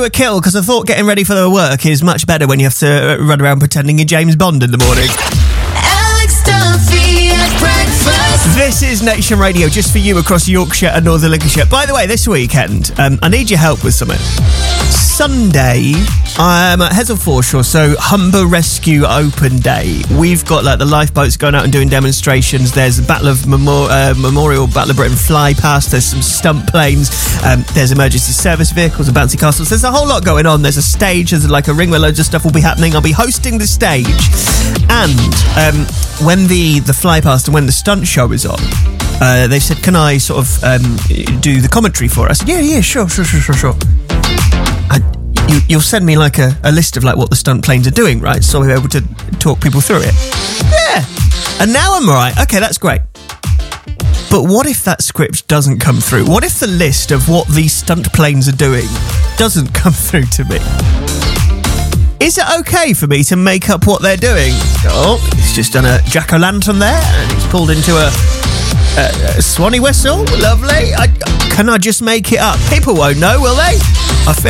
A kill, because I thought getting ready for the work is much better when you have to run around pretending you're James Bond in the morning. Alex Duffy at breakfast. This is Nation Radio, just for you across Yorkshire and Northern Lincolnshire. By the way, this weekend, I need your help with something. Sunday, I'm at Hessel Foreshore, so Humber Rescue Open Day. We've got like the lifeboats going out and doing demonstrations. There's a Battle of Memorial Battle of Britain fly past. There's some stunt planes. There's emergency service vehicles and bouncy castles. There's a whole lot going on. There's a stage. There's like a ring where loads of stuff will be happening. I'll be hosting the stage. And when the fly past and when the stunt show is on, they said, can I sort of do the commentary for us? Yeah, sure. You'll send me like a list of like what the stunt planes are doing, right? So I'll be able to talk people through it. Yeah. And now I'm right. Okay, that's great. But what if that script doesn't come through? What if the list of what these stunt planes are doing doesn't come through to me? Is it okay for me to make up what they're doing? Oh, he's just done a jack-o'-lantern there, and he's pulled into a swanny whistle. Lovely. Can I just make it up? People won't know, will they? I feel